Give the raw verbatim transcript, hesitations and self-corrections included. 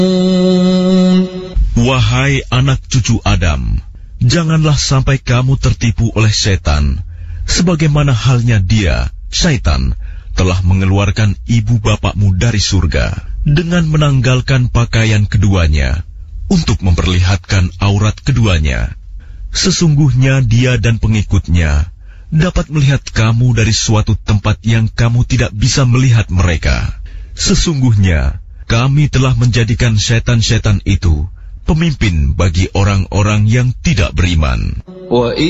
Wahai anak cucu Adam, janganlah sampai kamu tertipu oleh setan, sebagaimana halnya dia, syaitan, telah mengeluarkan ibu bapakmu dari surga dengan menanggalkan pakaian keduanya untuk memperlihatkan aurat keduanya. Sesungguhnya dia dan pengikutnya dapat melihat kamu dari suatu tempat yang kamu tidak bisa melihat mereka. Sesungguhnya kami telah menjadikan setan-setan itu pemimpin bagi orang-orang yang tidak beriman.